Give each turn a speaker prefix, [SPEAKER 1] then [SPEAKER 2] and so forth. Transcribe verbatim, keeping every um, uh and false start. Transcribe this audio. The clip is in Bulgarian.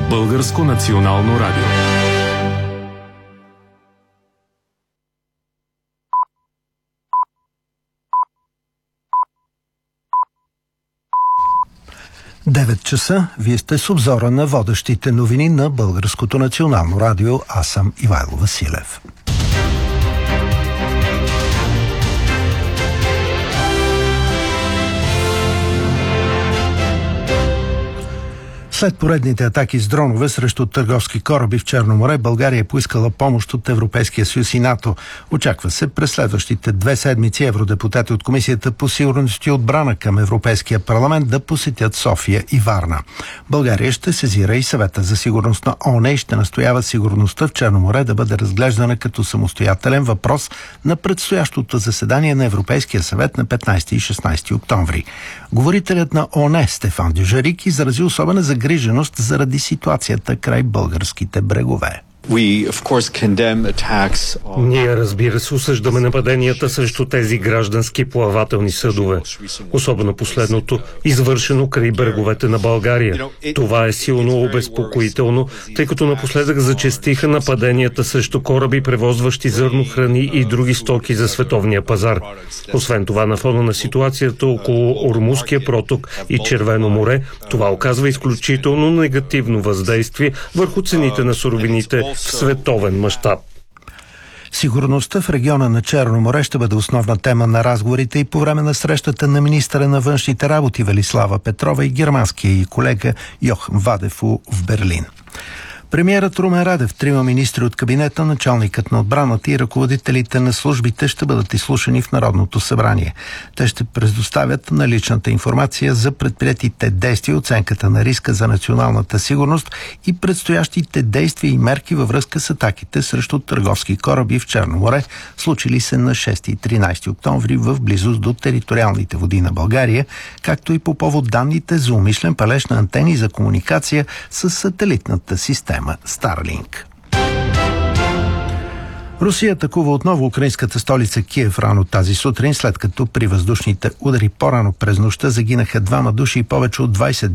[SPEAKER 1] Българско национално радио.
[SPEAKER 2] девет часа. Вие сте с обзора на водещите новини на Българското национално радио. Аз съм Ивайло Василев. След поредните атаки с дронове срещу търговски кораби в Черно море, България е поискала помощ от Европейския съюз и НАТО. Очаква се през следващите две седмици евродепутати от Комисията по сигурност и отбрана към Европейския парламент да посетят София и Варна. България ще сезира и Съвета за сигурност на ООН и ще настоява сигурността в Черно море да бъде разглеждана като самостоятелен въпрос на предстоящото заседание на Европейския съвет на петнайсети и шестнайсети октомври. Говорителят на ООН Стефан Дюжарик изрази особена загриженост заради ситуацията край българските брегове.
[SPEAKER 3] Ние, разбира се, осъждаме нападенията срещу тези граждански плавателни съдове, особено последното, извършено край бреговете на България. Това е силно обезпокоително, тъй като напоследък зачестиха нападенията срещу кораби, превозващи зърно, храни и други стоки за световния пазар. Освен това, на фона на ситуацията около Ормузския проток и Червено море, това оказва изключително негативно въздействие върху цените на суровините в световен мащаб.
[SPEAKER 2] Сигурността в региона на Черно море ще бъде основна тема на разговорите и по време на срещата на министъра на външните работи Велислава Петрова и германския й колега Йохан Вадефу в Берлин. Премиерът Румен Радев, трима министри от кабинета, началникът на отбраната и ръководителите на службите ще бъдат изслушани в Народното събрание. Те ще предоставят наличната информация за предприетите действия, оценката на риска за националната сигурност и предстоящите действия и мерки във връзка с атаките срещу търговски кораби в Черно море, случили се на шести и тринайсети октомври в близост до териториалните води на България, както и по повод данните за умишлен палеж на антени за комуникация с сателитната система Старлинк. Русия атакува отново украинската столица Киев рано тази сутрин, след като при въздушните удари по-рано през нощта загинаха двама души и повече от двайсет